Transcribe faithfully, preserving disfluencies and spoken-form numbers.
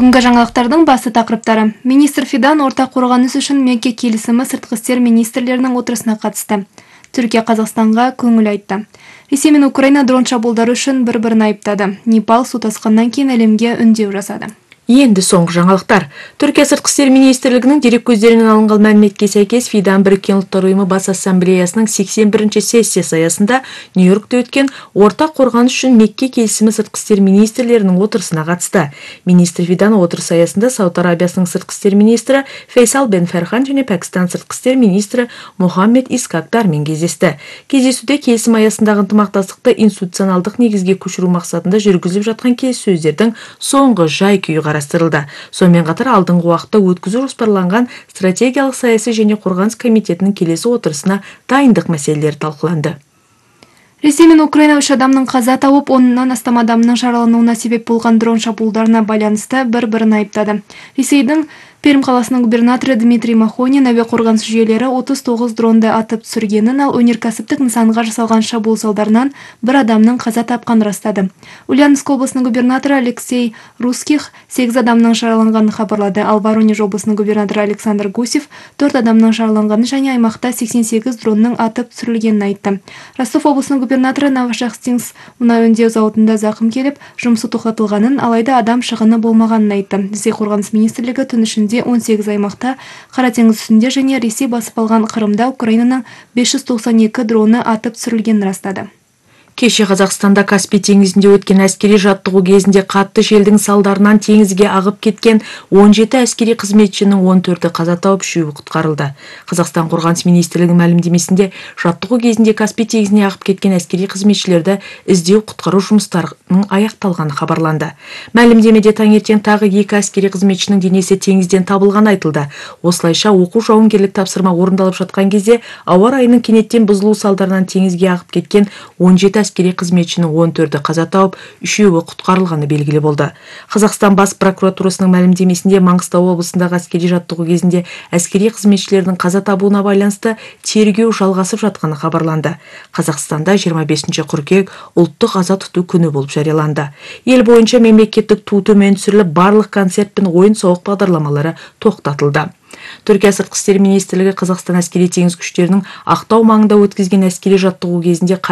Бүгінгі жаңалықтардың басты тақырыптары. Министр Фидан орта қорғаныс үшін Мекке келісімі сыртқы істер министрлерінің отырысына қатысты. Түркия Қазақстанға көңіл айтты. Ресей мен Украина дрон шабуылдары үшін бір-бірін айыптады. Непал су тасқыннан кейін әлемге үндеу жасады. Енді соңғы жаңалықтар. Түркия сыртқы істер министрлігінің дереккөздерінен алынған мәліметке сәйкес Фидан Біріккен ұлттар ұйымы бас ассамблеясының сексен бірінші сессиясы аясында Нью-Йоркте өткен орта қорғаныс үшін Мекке келісімі сыртқы істер министрлерінің отырысына қатысты. Министр Фидан отырыс аясында Сауд Арабиясының сыртқы істер министрі Фейсал бен Ферхан және Пәкістан сыртқы істер министрі Мохаммед Искактармен кездесті. Кездесуде келісім аясындағы ынтымақтастықты институционалдық негізге көшіру мақсатында жүргізіліп жатқан келіссөздердің соңғы жай-күйі қарастырылды. Сонымен қатар алдыңғы уақытта өткізу жоспарланған стратегиялық саяси және қорғаныс комитетінің келесі отырысына дайындық мәселелері талқыланды. Ресей мен Украина үш адамның қаза тауып, оннан астам адамның жаралануына себеп болған дрон шабуылдарына байланысты бір-бірін айыптады. Ресейдің Пермь қаласының губернаторы Дмитрий Махонин әуе қорғаныс жүйелері отыз тоғыз дронды атып түсіргенін, ал өнеркәсіптік нысанға жасалған шабуыл салдарынан бір адамның қаза тапқанын растады. Ульяновск облысының губернаторы Алексей Русских сегіз адамның жараланғанын хабарлады, ал Воронеж облысының губернаторы Александр Гусев төрт адамның жараланғанын және аймақта сексен сегіз дронның атып түсірілгенін айтты. Ростов облысының губернаторы Новошахтинск мұнай өңдеу зауытында зақым келіп, жұмысы тоқтатылғанын, алайда адам шығыны болмағанын айтты. Ресей қорғаныс министрлігі түн ішінде он сегіз аймақта Қара теңіз үстінде және Ресей басып алған Қырымда Украинаның бес жүз тоқсан екі дроны атып түсірілгенін растады. Кеше Қазақстанда Каспий теңізінде өткен әскери жаттығу кезінде қатты желдің салдарынан теңізге ағып кеткен он жеті әскери қызметшінің он төрті қаза тауып, үшеуі құтқарылды. Қазақстан қорғаныс министрлігінің мәлімдемесінде жаттығу кезінде Каспий теңізіне ағып кеткен әскери қызметшілерді іздеу құтқару жұмыстарының аяқталғаны хабарланды. Мәлімдемеде таңертең тағы екі әскери қызметшінің денесі теңізден табылғаны айтылды. Осылайша оқу жауынгерлік тапсырма орындалып жатқан кезде ауа райының кенеттен бұзылуы салдарынан теңізге ағып кеткен он жеті әскери қызметшінің он төрті қаза тауып, үшеуі құтқарылғаны белгілі болды. Қазақстан бас прокуратурасының мәлімдемесінде Маңғыстау облысындағы әскери жаттығу кезінде әскери қызметшілердің қаза табуына байланысты тергеу жалғасып жатқаны хабарланды. Қазақстанда жиырма бесінші қыркүйек ұлттық аза тұту күні болып жарияланды. Ел бойынша мемлекеттік ту төмен түсіріліп, барлық концерт пен ойын-сауық бағдарламалары тоқтатылды. Түркия сыртқы істер министрлігі Қазақстан әскери теңіз күштерінің Ақтау маңында өткізген әскери жаттығу кезінде